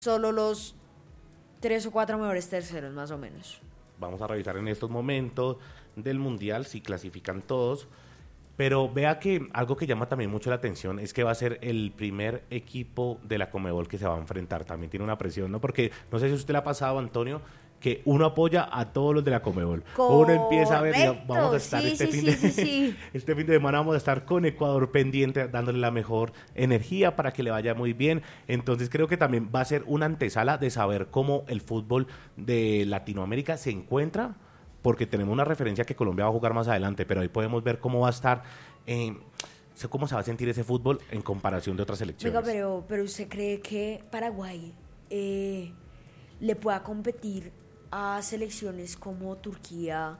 solo los 3 o 4 mejores terceros, más o menos. Vamos a revisar en estos momentos del Mundial si clasifican todos. Pero vea que algo que llama también mucho la atención es que va a ser el primer equipo de la Conmebol que se va a enfrentar. También tiene una presión, ¿no? Porque no sé si a usted le ha pasado, Antonio, que uno apoya a todos los de la Conmebol. Uno empieza a ver, digamos, vamos a estar este fin de semana vamos a estar con Ecuador pendiente, dándole la mejor energía para que le vaya muy bien. Entonces creo que también va a ser una antesala de saber cómo el fútbol de Latinoamérica se encuentra, porque tenemos una referencia que Colombia va a jugar más adelante, pero ahí podemos ver cómo va a estar, cómo se va a sentir ese fútbol en comparación de otras selecciones. Venga, pero ¿usted cree que Paraguay le pueda competir a selecciones como Turquía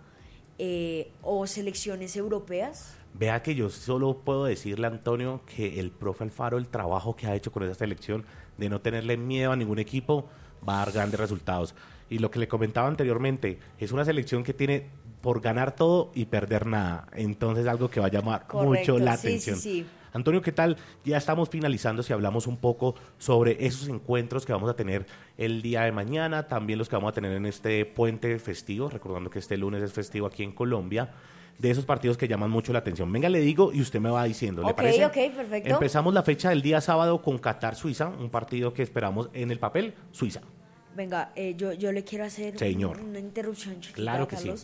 o selecciones europeas? Vea que yo solo puedo decirle, Antonio, que el profe Alfaro, el trabajo que ha hecho con esa selección de no tenerle miedo a ningún equipo, va a dar grandes resultados. Y lo que le comentaba anteriormente, es una selección que tiene por ganar todo y perder nada. Entonces algo que va a llamar mucho la atención. Sí. Antonio, ¿qué tal? Ya estamos finalizando, si hablamos un poco sobre esos encuentros que vamos a tener el día de mañana, también los que vamos a tener en este puente festivo, recordando que este lunes es festivo aquí en Colombia, de esos partidos que llaman mucho la atención. Venga, le digo y usted me va diciendo, ¿le parece? Ok, perfecto. Empezamos la fecha del día sábado con Qatar-Suiza, un partido que esperamos en el papel, Suiza. Venga, yo le quiero hacer una interrupción chiquita, claro que Carlos. Sí.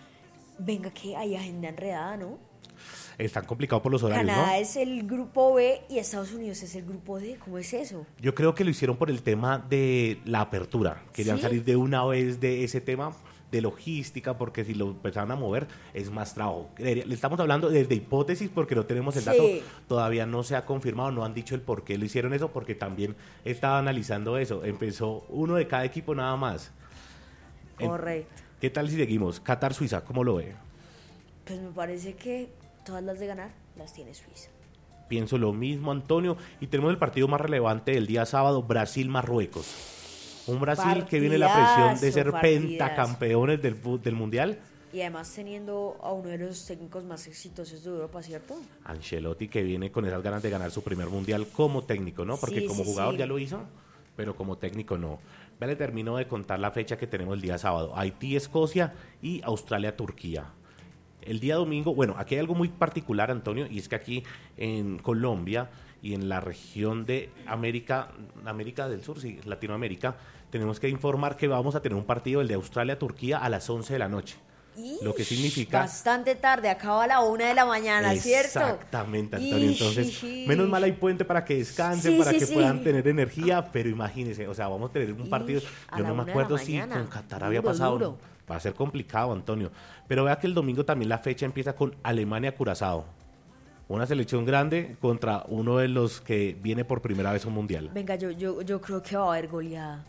Venga, que hay agenda enredada, ¿no? Es tan complicado por los horarios, Canadá ¿no? es el grupo B y Estados Unidos es el grupo D. ¿Cómo es eso? Yo creo que lo hicieron por el tema de la apertura. Querían salir de una vez de ese tema de logística, porque si lo empezaran a mover es más trabajo. Le estamos hablando desde hipótesis porque no tenemos el dato, todavía no se ha confirmado, no han dicho el por qué lo hicieron eso, porque también estaba analizando eso. Empezó uno de cada equipo nada más. Correcto. ¿Qué tal si seguimos? Qatar-Suiza, ¿cómo lo ve? Pues me parece que todas las de ganar las tiene Suiza. Pienso lo mismo, Antonio, y tenemos el partido más relevante del día sábado, Brasil-Marruecos. Un Brasil que viene la presión de ser pentacampeones del Mundial. Y además teniendo a uno de los técnicos más exitosos de Europa, ¿cierto? Ancelotti, que viene con esas ganas de ganar su primer Mundial como técnico, ¿no? Porque como jugador ya lo hizo, pero como técnico no. Ya le termino de contar la fecha que tenemos el día sábado. Haití-Escocia y Australia-Turquía. El día domingo, bueno, aquí hay algo muy particular, Antonio, y es que aquí en Colombia y en la región de América del Sur, sí, Latinoamérica, tenemos que informar que vamos a tener un partido, el de Australia-Turquía, a las 11 de la noche. Lo que significa... Bastante tarde, acaba a la 1 de la mañana, ¿cierto? Exactamente, Antonio. Entonces, menos mal hay puente para que descansen, para que puedan tener energía, pero imagínense, o sea, vamos a tener un partido, yo no me acuerdo si con Qatar había pasado, duro. Va a ser complicado, Antonio. Pero vea que el domingo también la fecha empieza con Alemania-Curazao. Una selección grande contra uno de los que viene por primera vez a un mundial. Venga, yo creo que va a haber goleada.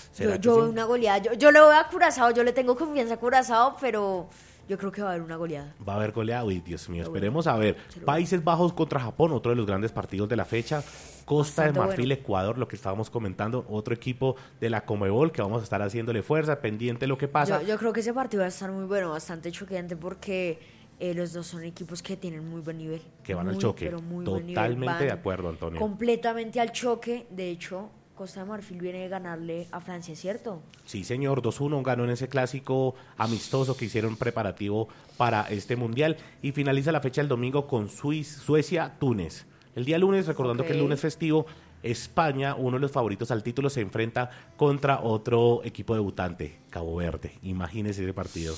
Yo veo una goleada. Yo le voy a Curazao, yo le tengo confianza a Curazao, pero yo creo que va a haber una goleada. Va a haber goleada, uy, Dios mío, esperemos a ver. Países Bajos contra Japón, otro de los grandes partidos de la fecha. Costa de Marfil, Ecuador, lo que estábamos comentando, otro equipo de la Conmebol que vamos a estar haciéndole fuerza, pendiente de lo que pasa. Yo creo que ese partido va a estar muy bueno, bastante choqueante, porque los dos son equipos que tienen muy buen nivel. Que van al choque, totalmente de acuerdo, Antonio. Completamente al choque, de hecho... Costa de Marfil viene de ganarle a Francia, ¿cierto? Sí, señor, 2-1 ganó en ese clásico amistoso que hicieron preparativo para este mundial, y finaliza la fecha el domingo con Suecia-Túnez. El día lunes, recordando que el lunes festivo, España, uno de los favoritos al título, se enfrenta contra otro equipo debutante, Cabo Verde. Imagínese ese partido.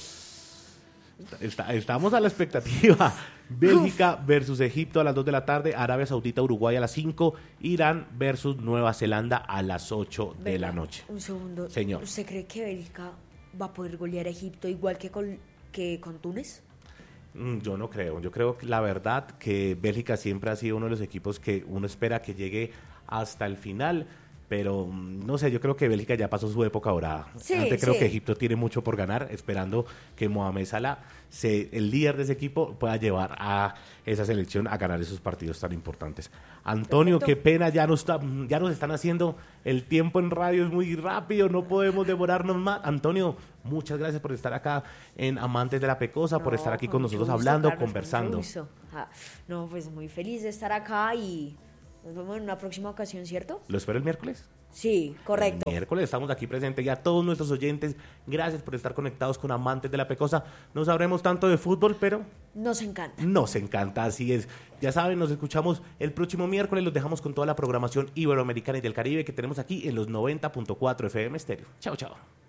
Estamos a la expectativa. Bélgica versus Egipto a las 2 de la tarde, Arabia Saudita, Uruguay a las 5, Irán versus Nueva Zelanda a las 8 de la noche. Un segundo. Señor. ¿Usted cree que Bélgica va a poder golear a Egipto igual que con Túnez? Yo no creo. Yo creo que la verdad que Bélgica siempre ha sido uno de los equipos que uno espera que llegue hasta el final. Pero no sé, yo creo que Bélgica ya pasó su época dorada. Antes creo que Egipto tiene mucho por ganar, esperando que Mohamed Salah, el líder de ese equipo, pueda llevar a esa selección a ganar esos partidos tan importantes. Antonio, perfecto. Qué pena, ya nos están haciendo el tiempo en radio, es muy rápido, no podemos demorarnos más. Antonio, muchas gracias por estar acá en Amantes de la Pecosa, por estar aquí con nosotros hablando, Carlos, conversando. No, pues muy feliz de estar acá y... Nos vemos en una próxima ocasión, ¿cierto? ¿Lo espero el miércoles? Sí, correcto. El miércoles estamos aquí presentes y a todos nuestros oyentes, gracias por estar conectados con Amantes de la Pecosa. No sabremos tanto de fútbol, pero nos encanta. Nos encanta, así es. Ya saben, nos escuchamos el próximo miércoles. Los dejamos con toda la programación iberoamericana y del Caribe que tenemos aquí en los 90.4 FM Estéreo. Chao, chao.